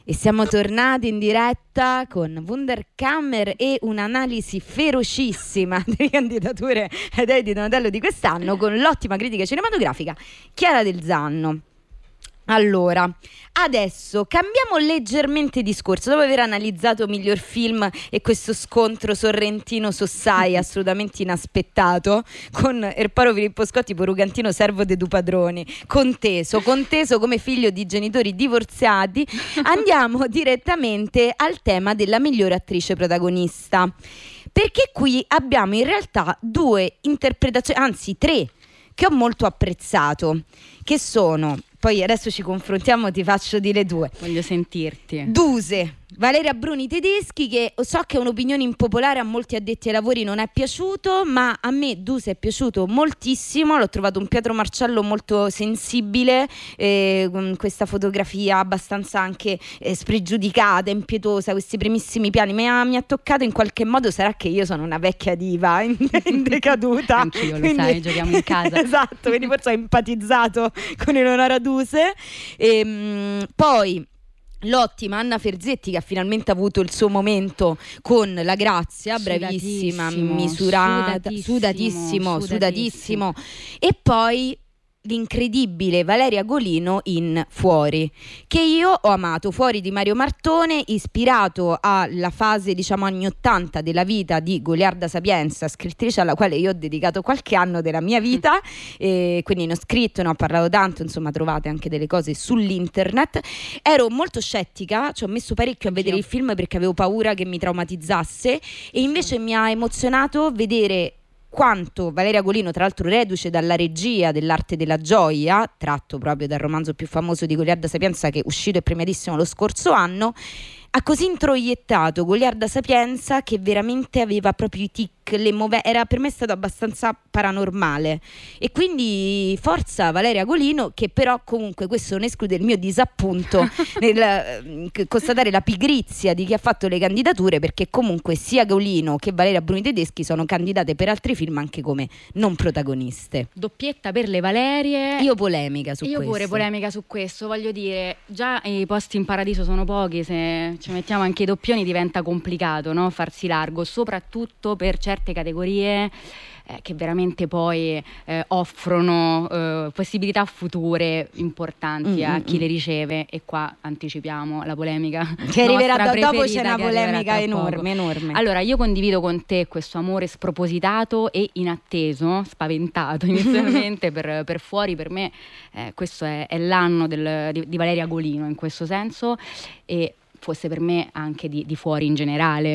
E siamo tornati in diretta con Wunderkammer e un'analisi ferocissima delle candidature ai Dei di Donatello di quest'anno, con l'ottima critica cinematografica Chiara Del Zanno. Allora, adesso cambiamo leggermente discorso. Dopo aver analizzato miglior film e questo scontro sorrentino-sossai assolutamente inaspettato con Erparo Filippo Scotti, Porugantino servo de du padroni, conteso come figlio di genitori divorziati, andiamo direttamente al tema della migliore attrice protagonista, perché qui abbiamo in realtà due interpretazioni, anzi tre, che ho molto apprezzato, che sono... Poi adesso ci confrontiamo, ti faccio dire due. Voglio sentirti. Duse, Valeria Bruni Tedeschi, che so che è un'opinione impopolare, a molti addetti ai lavori non è piaciuto, ma a me Duse è piaciuto moltissimo. L'ho trovato un Pietro Marcello molto sensibile, con questa fotografia abbastanza anche spregiudicata, impietosa, questi primissimi piani. Mi ha toccato in qualche modo. Sarà che io sono una vecchia diva in decaduta. Anch'io, lo sai, giochiamo in casa. Esatto, quindi forse ho empatizzato con Eleonora Duse. Poi l'ottima Anna Ferzetti, che ha finalmente avuto il suo momento con La Grazia, bravissima, misurata, sudatissimo. E poi l'incredibile Valeria Golino in Fuori, che io ho amato. Fuori di Mario Martone, ispirato alla fase, diciamo, anni 80 della vita di Goliarda Sapienza, scrittrice alla quale io ho dedicato qualche anno della mia vita, quindi ne ho scritto, ne ho parlato tanto, insomma trovate anche delle cose sull'internet. Ero molto scettica, ci ho messo parecchio a vedere il film perché avevo paura che mi traumatizzasse, e invece mi ha emozionato vedere quanto Valeria Golino, tra l'altro reduce dalla regia dell'Arte della Gioia, tratto proprio dal romanzo più famoso di Goliarda Sapienza, che è uscito e premiatissimo lo scorso anno, ha così introiettato Goliarda Sapienza che veramente aveva proprio i tic, era, per me è stato abbastanza paranormale. E quindi forza Valeria Golino, che però comunque questo non esclude il mio disappunto nel constatare la pigrizia di chi ha fatto le candidature, perché comunque sia Golino che Valeria Bruni Tedeschi sono candidate per altri film anche come non protagoniste. Doppietta per le Valerie. Io polemica su questo. Io pure polemica su questo, voglio dire, già i posti in paradiso sono pochi, se ci mettiamo anche i doppioni diventa complicato, no? Farsi largo, soprattutto per certe categorie che veramente poi offrono possibilità future importanti a chi le riceve. E qua anticipiamo la polemica che arriverà dopo. C'è una che polemica enorme. Allora, io condivido con te questo amore spropositato e inatteso, spaventato inizialmente per Fuori. Per me questo è l'anno di Valeria Golino in questo senso, e fosse per me anche di Fuori in generale.